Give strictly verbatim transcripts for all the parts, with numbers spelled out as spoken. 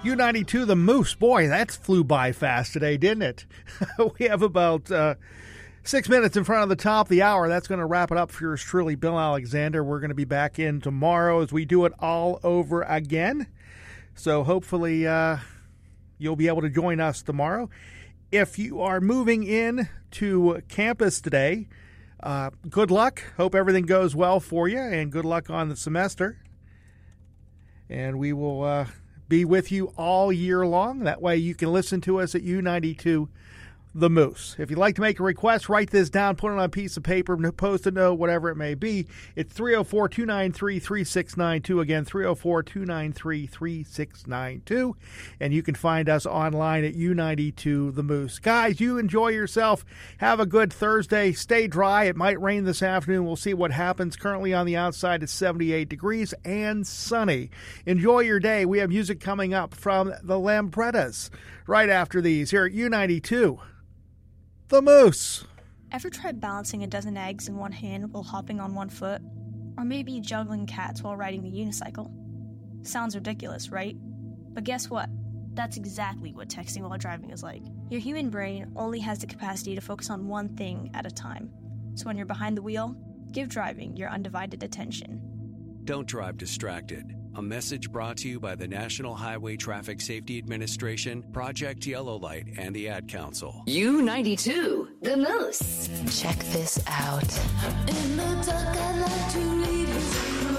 U ninety-two, the Moose. Boy, that flew by fast today, didn't it? We have about uh, six minutes in front of the top of the hour. That's going to wrap it up for yours truly, Bill Alexander. We're going to be back in tomorrow as we do it all over again. So hopefully uh, you'll be able to join us tomorrow. If you are moving in to campus today, uh, good luck. Hope everything goes well for you, and good luck on the semester. And we will uh, be with you all year long. That way you can listen to us at U ninety-two, The Moose. If you'd like to make a request, write this down, put it on a piece of paper, post a note, whatever it may be. It's three oh four, two nine three, three six nine two. Again, three oh four, two nine three, three six nine two. And you can find us online at U ninety-two The Moose. Guys, you enjoy yourself. Have a good Thursday. Stay dry. It might rain this afternoon. We'll see what happens. Currently on the outside, it's seventy-eight degrees and sunny. Enjoy your day. We have music coming up from the Lambrettas right after these here at U ninety-two The Moose. Ever tried balancing a dozen eggs in one hand while hopping on one foot? Or maybe juggling cats while riding the unicycle? Sounds ridiculous, right? But guess what? That's exactly what texting while driving is like. Your human brain only has the capacity to focus on one thing at a time. So when you're behind the wheel, give driving your undivided attention. Don't drive distracted. A message brought to you by the National Highway Traffic Safety Administration, Project Yellow Light, and the Ad Council. U ninety-two, The Moose. Check this out. In the dark, I like to read his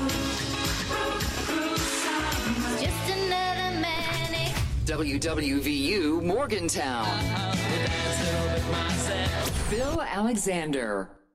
just another manic. W W V U, Morgantown. Bill Alexander.